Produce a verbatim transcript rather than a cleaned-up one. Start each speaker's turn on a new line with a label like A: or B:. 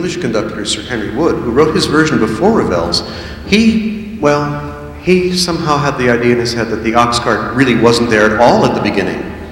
A: English conductor, Sir Henry Wood, who wrote his version before Ravel's, he, well, he somehow had the idea in his head that the ox cart really wasn't there at all at the beginning.